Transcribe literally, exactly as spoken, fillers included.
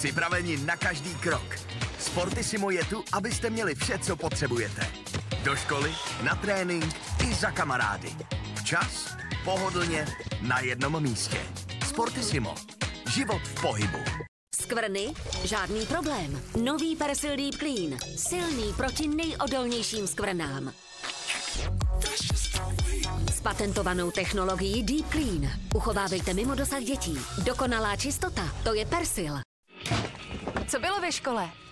Připraveni na každý krok. Sportissimo je tu, abyste měli vše, co potřebujete. Do školy, na trénink i za kamarády. Včas, pohodlně, na jednom místě. Sportissimo. Život v pohybu. Skvrny? Žádný problém. Nový Persil Deep Clean. Silný proti nejodolnějším skvrnám. S patentovanou technologií Deep Clean. Uchovávejte mimo dosah dětí. Dokonalá čistota, to je Persil. Co bylo ve škole?